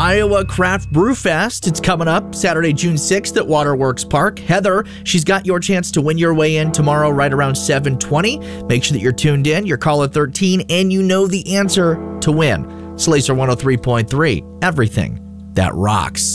Iowa Craft Brew Fest. It's coming up Saturday, June 6th at Waterworks Park. Heather, she's got your chance to win your way in tomorrow right around 7:20. Make sure that you're tuned in, you're caller 13, and you know the answer to win. Slacer 103.3, everything that rocks.